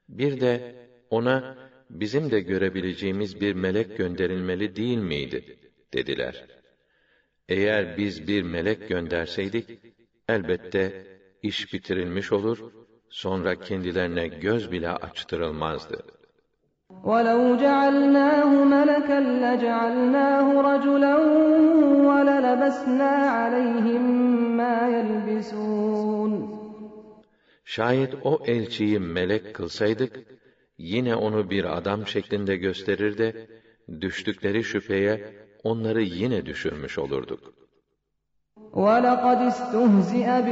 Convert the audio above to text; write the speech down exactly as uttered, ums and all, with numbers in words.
Bir de ona bizim de görebileceğimiz bir melek gönderilmeli değil miydi dediler. Eğer biz bir melek gönderseydik, elbette iş bitirilmiş olur, sonra kendilerine göz bile açtırılmazdı. وَلَوْ جَعَلْنَاهُ مَلَكًا لَّجَعَلْنَاهُ رَجُلًا وَلَلَبَسْنَا عَلَيْهِم مَّا يَلْبِسُونَ. Şayet o elçiyi melek kılsaydık, yine onu bir adam şeklinde gösterir de, düştükleri şüpheye onları yine düşürmüş olurduk. وَلَقَدِ اسْتُهْزِئَ